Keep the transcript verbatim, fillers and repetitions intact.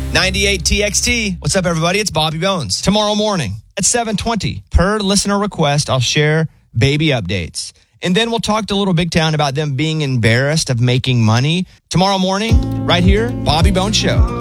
ninety-eight T X T. What's up, everybody? It's Bobby Bones. Tomorrow morning at seven twenty, per listener request, I'll share baby updates. And then we'll talk to Little Big Town about them being embarrassed of making money. Tomorrow morning, right here, Bobby Bones Show.